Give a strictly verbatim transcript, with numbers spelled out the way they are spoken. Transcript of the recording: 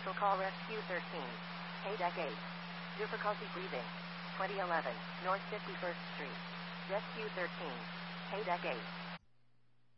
Special Call Rescue thirteen. Haydeck eight. Difficulty breathing. twenty eleven, North fifty-first Street. Rescue thirteen. Haydeck eight.